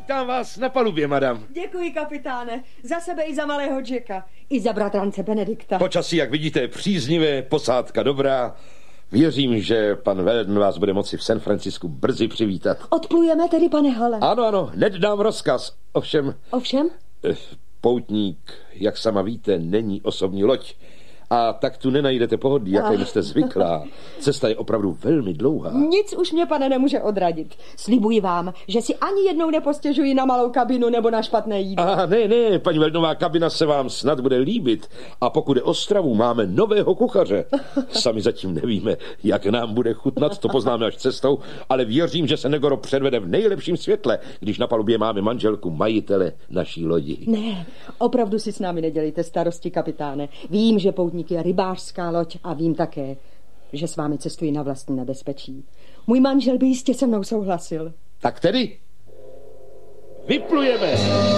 Vítám vás na palubě, madam. Děkuji, kapitáne. Za sebe i za malého Jacka. I za bratrance Benedikta. Počasí, jak vidíte, příznivé, posádka dobrá. Věřím, že pan Weldon vás bude moci v San Francisku brzy přivítat. Odplujeme tedy, pane Hale? Ano, hned dám rozkaz. Ovšem? Poutník, jak sama víte, není osobní loď. A tak tu nenajdete pohodlí, jaké jste zvyklá. Cesta je opravdu velmi dlouhá. Nic už mě, pane, nemůže odradit. Slibuji vám, že si ani jednou nepostěžuji na malou kabinu nebo na špatné jídlo. Ne, paní Weldonová, kabina se vám snad bude líbit. A pokud je o stravu, máme nového kuchaře. Sami zatím nevíme, jak nám bude chutnat, to poznáme až cestou, ale věřím, že se Negoro předvede v nejlepším světle, když na palubě máme manželku majitele naší lodi. Ne, opravdu si s námi nedělejte starosti, kapitáne. Vím, že poutník je rybářská loď a vím také, že s vámi cestuji na vlastní nebezpečí. Můj manžel by jistě se mnou souhlasil. Tak tedy vyplujeme.